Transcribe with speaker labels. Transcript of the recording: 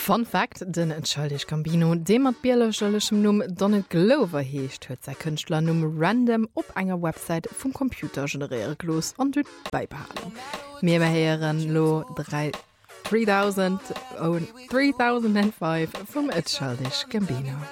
Speaker 1: Fun Fact, den Childish Gambino, dem mat bierlechem Numm Donald Glover heescht, huet sei Künstler Numm random op enger Website vum Computer generiere los an du beibehalen. Mir beheieren lo 3005 vum Childish Gambino.